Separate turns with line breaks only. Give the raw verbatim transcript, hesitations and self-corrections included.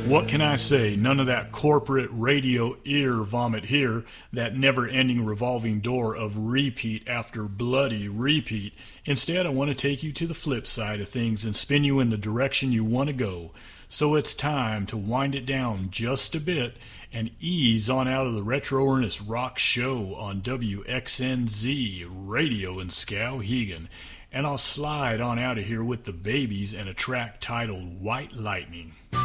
What can I say? None of that corporate radio ear vomit here, that never-ending revolving door of repeat after bloody repeat. Instead, I want to take you to the flip side of things and spin you in the direction you want to go. So it's time to wind it down just a bit and ease on out of the Retro Ernest Rock Show on W X N Z Radio in Skowhegan. And I'll slide on out of here with the Babies and a track titled White Lightning.